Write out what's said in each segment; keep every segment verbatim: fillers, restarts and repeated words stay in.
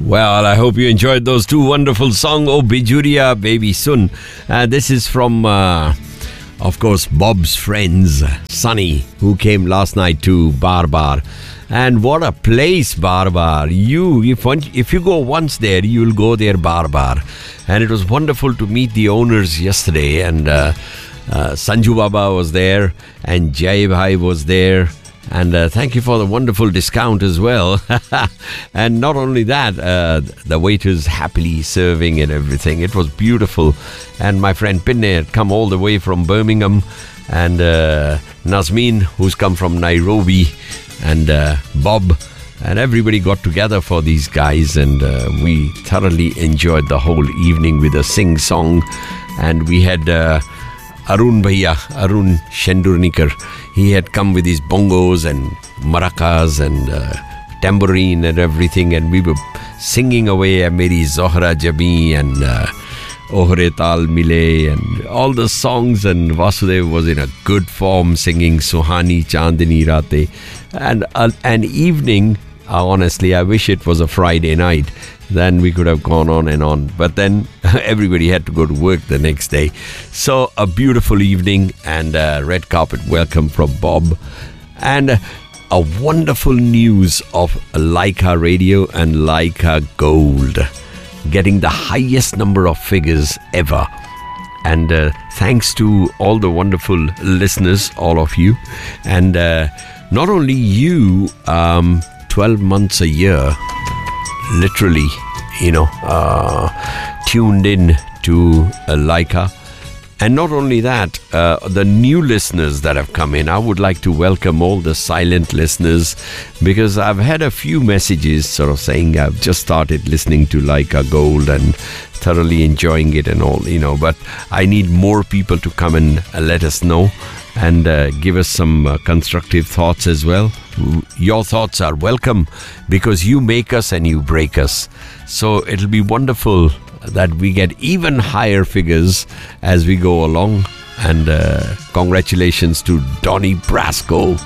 Well, I hope you enjoyed those two wonderful songs. Oh, Bijuriya, Baby Sun. Uh, this is from, uh, of course, Bob's friends, Sunny, who came last night to Bar Bar. And what a place, Bar Bar. You, if, one, if you go once there, you'll go there, Bar Bar. And it was wonderful to meet the owners yesterday. And uh, uh, Sanju Baba was there, and Jai Bhai was there. And uh, thank you for the wonderful discount as well. And not only that, uh, the waiters happily serving and everything. It was beautiful. And my friend Pinne had come all the way from Birmingham. And uh, Nazmeen, who's come from Nairobi. And uh, Bob. And everybody got together for these guys. And uh, we thoroughly enjoyed the whole evening with a sing-song. And we had uh, Arun Bhaiya, Arun Shendurnikar. He had come with his bongos and maracas and uh, tambourine and everything, and we were singing away Meri Zohra Jabi and uh, Ohre Tal Mile and all the songs, and Vasudev was in a good form singing Suhani Chandini Rate. And uh, an evening, uh, honestly, I wish it was a Friday night. Then we could have gone on and on. But then everybody had to go to work the next day. So a beautiful evening and a red carpet welcome from Bob. And a wonderful news of Leica Radio and Leica Gold getting the highest number of figures ever. And uh, thanks to all the wonderful listeners, all of you. And uh, not only you, um, twelve months a year, literally, you know, uh, tuned in to uh, Leica. And not only that, uh, the new listeners that have come in, I would like to welcome all the silent listeners, because I've had a few messages sort of saying I've just started listening to Leica Gold and thoroughly enjoying it and all, you know, but I need more people to come and uh, let us know and uh, give us some uh, constructive thoughts as well. Your thoughts are welcome, because you make us and you break us. So it'll be wonderful that we get even higher figures as we go along. And uh, congratulations to Donny Brasco.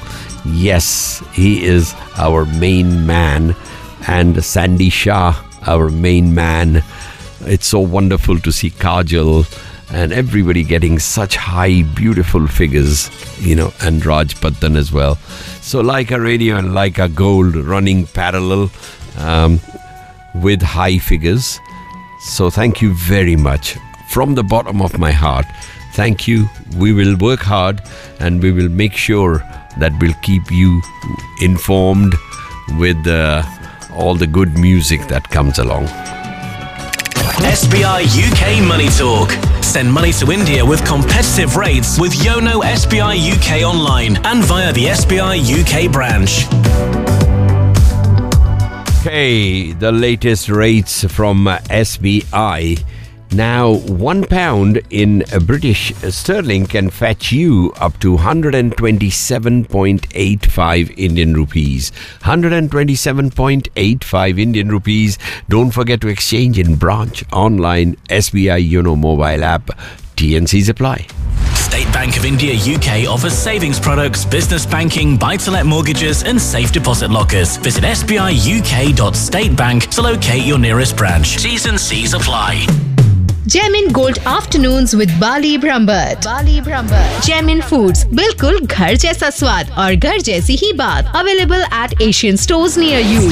Yes, he is our main man. And Sandy Shah, our main man. It's so wonderful to see Kajal and everybody getting such high, beautiful figures, you know, and Raj Pattan as well. So Leica Radio and Leica Gold running parallel um, with high figures. So thank you very much. From the bottom of my heart, thank you. We will work hard and we will make sure that we'll keep you informed with uh, all the good music that comes along. S B I U K Money Talk. Send money to India with competitive rates with Yono S B I U K online and via the S B I U K branch. Okay, the latest rates from S B I. Now, one pound in British sterling can fetch you up to one hundred twenty-seven point eight five Indian rupees. one hundred twenty-seven point eight five Indian rupees. Don't forget to exchange in branch, online, S B I Yono mobile app. T N Cs apply. State Bank of India U K offers savings products, business banking, buy-to-let mortgages and safe deposit lockers. Visit s b i u k dot state bank to locate your nearest branch. T's and C's apply. Gemin Gold Afternoons with Bali Brahmbhatt. Bali Brahmbhatt. Gemin Foods, बिल्कुल घर जैसा स्वाद और घर जैसी ही बात. Available at Asian stores near you.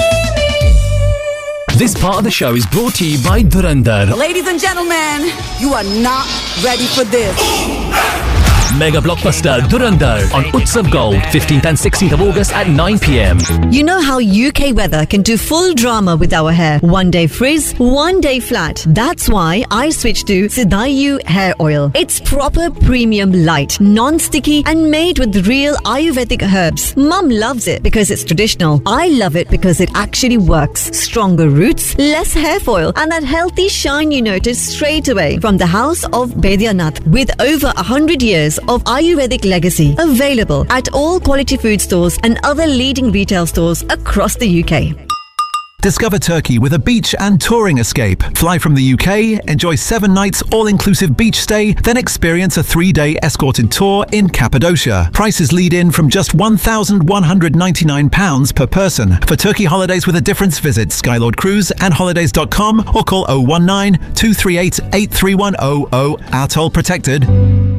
This part of the show is brought to you by Dhurandhar. Ladies and gentlemen, you are not ready for this. Mega blockbuster Dhurandhar on Utsav Gold, fifteenth and sixteenth of August at nine p.m. You know how U K weather can do full drama with our hair. One day frizz, one day flat. That's why I switched to Sidayu hair oil. It's proper premium light, non-sticky and made with real Ayurvedic herbs. Mum loves it because it's traditional. I love it because it actually works. Stronger roots, less hair foil and that healthy shine you notice straight away. From the house of Baidyanath with over one hundred years of Ayurvedic legacy. Available at all quality food stores and other leading retail stores across the U K. Discover Turkey with a beach and touring escape. Fly from the U K, enjoy seven nights all-inclusive beach stay, then experience a three-day escorted tour in Cappadocia. Prices lead in from just one thousand one hundred ninety-nine pounds per person. For Turkey holidays with a difference, visit Skylord Cruise and holidays dot com or call oh one nine, two three eight, eight three one oh oh. Atoll protected.